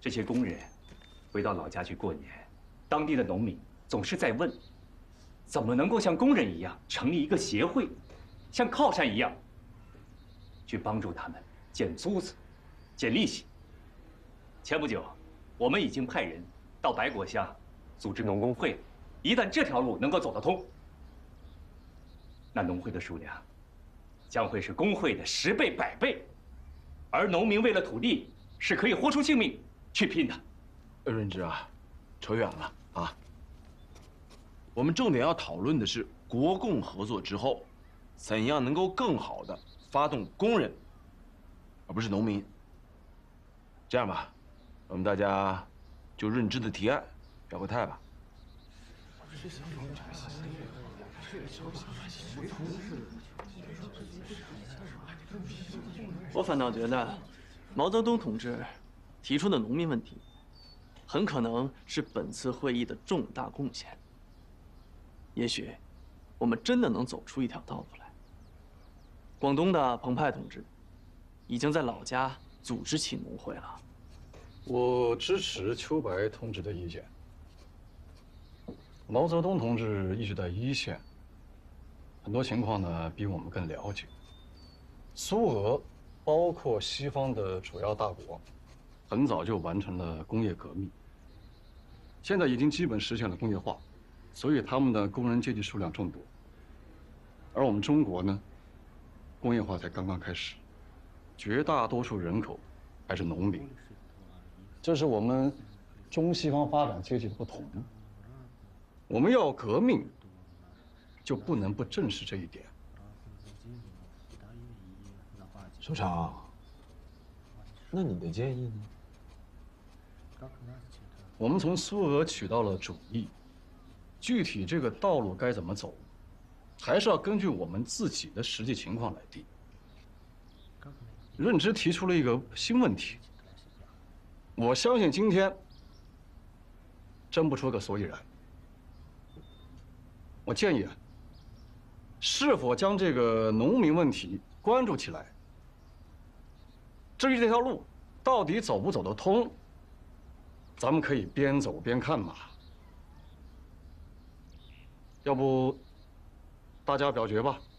这些工人回到老家去过年，当地的农民总是在问，怎么能够像工人一样成立一个协会，像靠山一样，去帮助他们减租子、减利息。前不久，我们已经派人到白果乡组织农工会，一旦这条路能够走得通，那农会的数量将会是工会的10倍、100倍，而农民为了土地是可以豁出性命去拼的。 润之啊，扯远了啊。我们重点要讨论的是国共合作之后，怎样能够更好的发动工人，而不是农民。这样吧，我们大家就润之的提案表个态吧。 我反倒觉得，毛泽东同志提出的农民问题，很可能是本次会议的重大贡献。也许，我们真的能走出一条道路来。广东的彭湃同志，已经在老家组织起农会了。 我支持秋白同志的意见。毛泽东同志一直在一线，很多情况呢比我们更了解。苏俄，包括西方的主要大国，很早就完成了工业革命，现在已经基本实现了工业化，所以他们的工人阶级数量众多。而我们中国呢，工业化才刚刚开始，绝大多数人口还是农民。这是我们中西方发展阶级的不同。我们要革命，就不能不正视这一点。 首长，那你的建议呢？ 我们从苏俄取到了主意，具体这个道路该怎么走，还是要根据我们自己的实际情况来定。润之提出了一个新问题，我相信今天争不出个所以然。我建议啊，是否将这个农民问题关注起来？至于这条路到底走不走得通，咱们可以边走边看嘛。要不，大家表决吧。